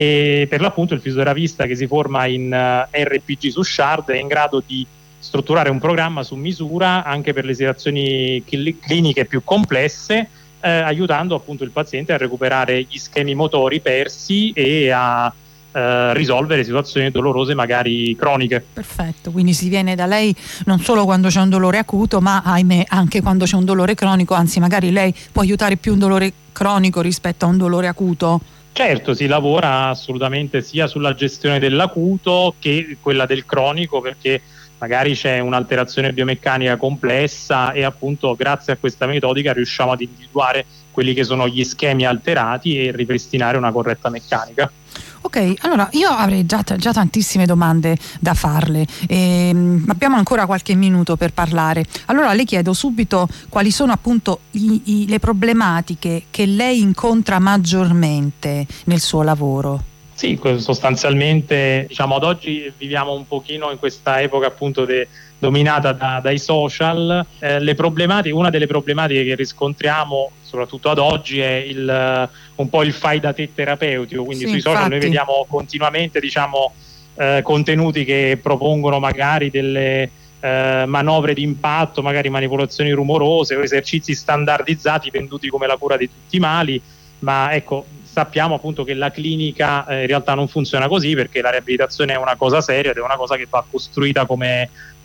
e per l'appunto il fisioterapista che si forma in RPG su Shard è in grado di strutturare un programma su misura anche per le situazioni cliniche più complesse, aiutando appunto il paziente a recuperare gli schemi motori persi e a risolvere situazioni dolorose magari croniche. Perfetto, quindi si viene da lei non solo quando c'è un dolore acuto, ma ahimè anche quando c'è un dolore cronico, anzi magari lei può aiutare più un dolore cronico rispetto a un dolore acuto. Certo, si lavora assolutamente sia sulla gestione dell'acuto che quella del cronico, perché magari c'è un'alterazione biomeccanica complessa e appunto grazie a questa metodica riusciamo ad individuare quelli che sono gli schemi alterati e ripristinare una corretta meccanica. Ok, allora io avrei già tantissime domande da farle, abbiamo ancora qualche minuto per parlare. Allora le chiedo subito quali sono appunto le problematiche che lei incontra maggiormente nel suo lavoro. Sì, sostanzialmente diciamo ad oggi viviamo un pochino in questa epoca appunto dominata dai social. Una delle problematiche che riscontriamo soprattutto ad oggi è un po' il fai da te terapeutico, quindi sì, sui social infatti. noi vediamo continuamente contenuti che propongono magari delle manovre di impatto, magari manipolazioni rumorose o esercizi standardizzati venduti come la cura di tutti i mali, ma ecco, sappiamo appunto che la clinica in realtà non funziona così, perché la riabilitazione è una cosa seria ed è una cosa che va costruita come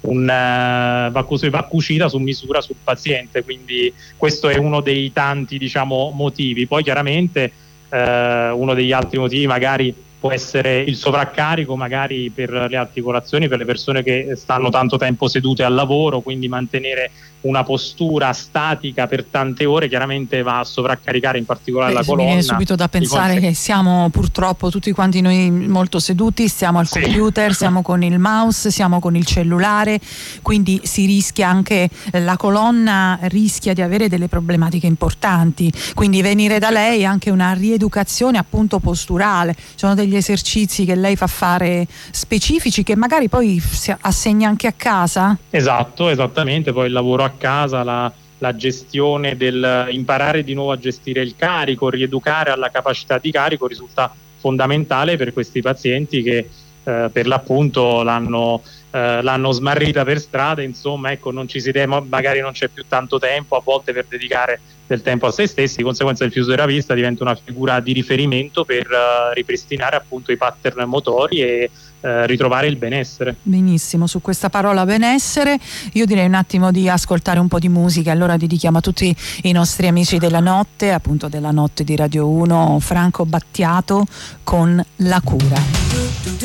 va cucita su misura sul paziente, quindi questo è uno dei tanti diciamo motivi. Poi chiaramente uno degli altri motivi magari può essere il sovraccarico magari per le articolazioni, per le persone che stanno tanto tempo sedute al lavoro, quindi mantenere una postura statica per tante ore chiaramente va a sovraccaricare in particolare la colonna. Mi viene subito da pensare che siamo purtroppo tutti quanti noi molto seduti, stiamo al computer, siamo con il mouse, siamo con il cellulare, quindi si rischia anche, la colonna rischia di avere delle problematiche importanti, quindi venire da lei è anche una rieducazione appunto posturale. Sono degli esercizi che lei fa fare specifici che magari poi assegna anche a casa? Esatto, esattamente, poi il lavoro a casa, la gestione del imparare di nuovo a gestire il carico, rieducare alla capacità di carico risulta fondamentale per questi pazienti che per l'appunto l'hanno smarrita per strada, insomma ecco, non ci si magari non c'è più tanto tempo a volte per dedicare del tempo a se stessi, di conseguenza il fisioterapista diventa una figura di riferimento per ripristinare appunto i pattern motori e ritrovare il benessere. Benissimo, su questa parola benessere io direi un attimo di ascoltare un po' di musica, allora dedichiamo a tutti i nostri amici della notte, appunto della notte di Radio 1, Franco Battiato con La Cura.